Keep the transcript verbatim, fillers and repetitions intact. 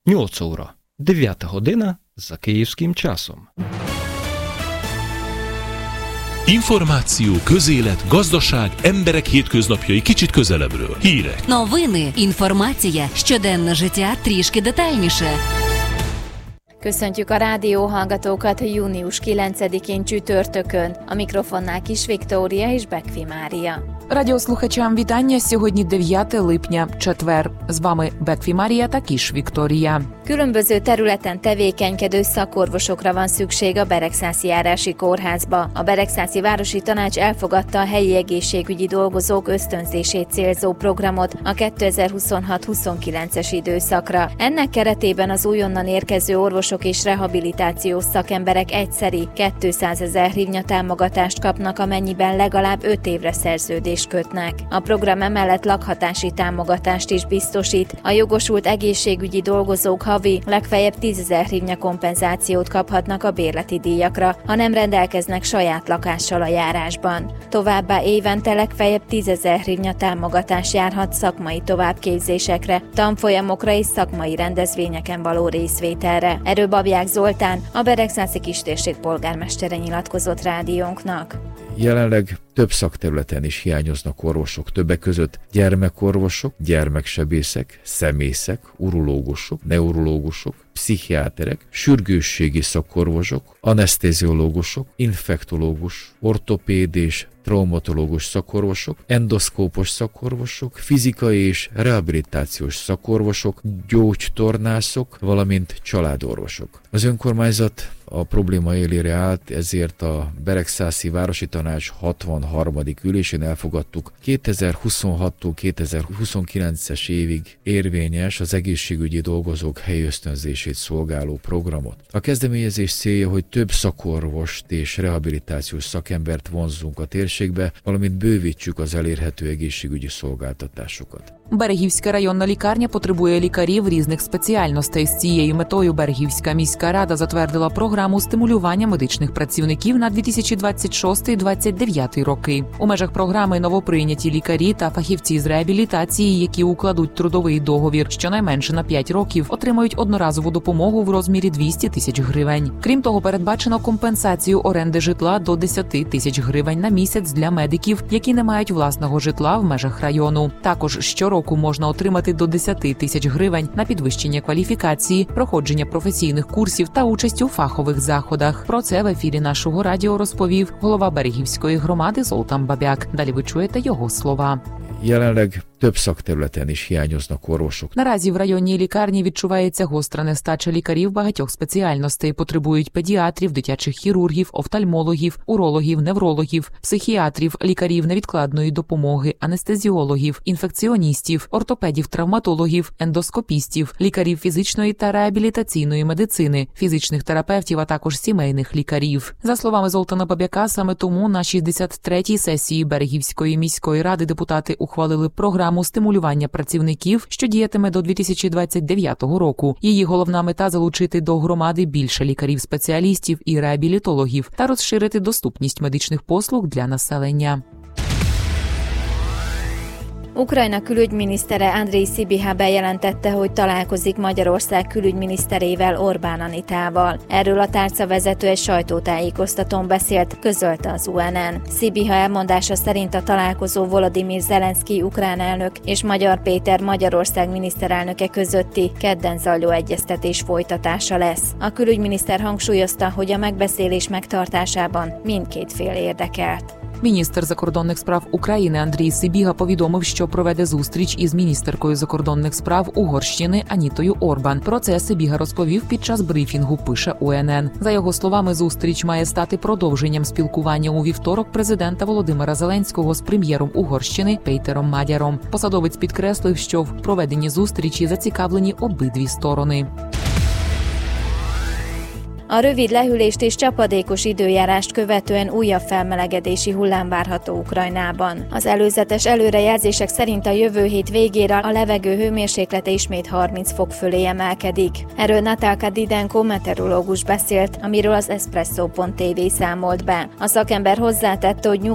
nyolc óra, дев'ята година за київським часом. Információ, közélet, gazdaság, emberek hétköznapjai kicsit közelebbről. Hírek. Новини, інформація, щоденне життя трішки детальніше. Köszöntjük a rádióhallgatókat június kilencedikén csütörtökön. A mikrofonnál Kis Viktória és Bekfi Mária. Радіослухачам вітання. Сьогодні дев'яте липня, четвер. З вами Bekfi Mária та Kis Viktória. Különböző területen tevékenykedő szakorvosokra van szükség a Beregszászi járási kórházba. A Beregszászi Városi Tanács elfogadta a helyi egészségügyi dolgozók ösztönzését célzó programot a kétezer-huszonhat huszonkilences időszakra. Ennek keretében az újonnan érkező orvosok és rehabilitációs szakemberek egyszeri kétszázezer hrivnya támogatást kapnak, amennyiben legalább öt évre szerződést kötnek. A program emellett lakhatási támogatást is biztosít. A jogosult egészségügyi dolgozók havi legfeljebb tízezer hrivnya kompenzációt kaphatnak a bérleti díjakra, ha nem rendelkeznek saját lakással a járásban. Továbbá évente legfeljebb tízezer hrivnya támogatás járhat szakmai továbbképzésekre, tanfolyamokra és szakmai rendezvényeken való részvételre. Erről Babják Zoltán, a Beregszászi kistérség polgármestere nyilatkozott rádiónknak. Jelenleg több szakterületen is hiányoznak orvosok, többek között gyermekorvosok, gyermeksebészek, szemészek, urológusok, neurológusok, pszichiáterek, sürgősségi szakorvosok, anesztéziológusok, infektológus, ortopéd és traumatológus szakorvosok, endoszkópos szakorvosok, fizikai és rehabilitációs szakorvosok, gyógytornászok, valamint családorvosok. Az önkormányzat a probléma élére állt, ezért a Beregszászi Városi Tanács hatvanharmadik ülésén elfogadtuk kétezer-huszonhattól kétezer-huszonkilences évig érvényes az egészségügyi dolgozók helyösztönzését szolgáló programot. A kezdeményezés célja, hogy több szakorvost és rehabilitációs szakembert vonzzunk a térségbe, valamint bővítsük az elérhető egészségügyi szolgáltatásokat. Берегівська районна лікарня потребує лікарів різних спеціальностей. З цією метою Берегівська міська рада затвердила програму стимулювання медичних працівників на дві тисячі двадцять шостий - двадцять дев'ятий роки. У межах програми новоприйняті лікарі та фахівці з реабілітації, які укладуть трудовий договір щонайменше на п'ять років, отримають одноразову допомогу в розмірі двісті тисяч гривень. Крім того, передбачено компенсацію оренди житла до десять тисяч гривень на місяць для медиків, які не мають власного житла в межах району. Також щороку Року можна отримати до десять тисяч гривень на підвищення кваліфікації, проходження професійних курсів та участь у фахових заходах. Про це в ефірі нашого радіо розповів голова Берегівської громади Золтан Бабяк. Далі ви чуєте його слова. Jelenleg több szakterületen is hiányoznak orvosok. Наразі в районній лікарні відчувається гостра нестача лікарів багатьох спеціальностей. Потребують педіатрів, дитячих хірургів, офтальмологів, урологів, неврологів, психіатрів, лікарів невідкладної допомоги, анестезіологів, інфекціоністів, ортопедів-травматологів, ендоскопістів, лікарів фізичної та реабілітаційної медицини, фізичних терапевтів, а також сімейних лікарів. За словами Золтана Бабяка, саме тому на шістдесят третій сесії Берегівської міської ради депутати ухвалили програму стимулювання працівників, що діятиме до дві тисячі двадцять дев'ятого року. Її головна мета – залучити до громади більше лікарів-спеціалістів і реабілітологів та розширити доступність медичних послуг для населення. Ukrajna külügyminisztere Andrej Sibiha bejelentette, hogy találkozik Magyarország külügyminiszterével, Orbán Anitával. Erről a tárcavezető egy sajtótájékoztatón beszélt, közölte az u en en. Sibiha elmondása szerint a találkozó Volodymyr Zelenszkij ukrán elnök és Magyar Péter Magyarország miniszterelnöke közötti kedden zajló egyeztetés folytatása lesz. A külügyminiszter hangsúlyozta, hogy a megbeszélés megtartásában mindkét fél érdekelt. Міністр закордонних справ України Андрій Сибіга повідомив, що проведе зустріч із міністеркою закордонних справ Угорщини Анітою Орбан. Про це Сибіга розповів під час брифінгу, пише у ен ен. За його словами, зустріч має стати продовженням спілкування у вівторок президента Володимира Зеленського з прем'єром Угорщини Пейтером Мадяром. Посадовець підкреслив, що в проведенні зустрічі зацікавлені обидві сторони. A rövid lehűlést és csapadékos időjárást követően újabb felmelegedési hullám várható Ukrajnában. Az előzetes előrejelzések szerint a jövő hét végére a levegő hőmérséklete ismét harminc fok fölé emelkedik. Erről Natálka Didenko meteorológus beszélt, amiről az Espresso pont té vé számolt be. A szakember hozzátette, hogy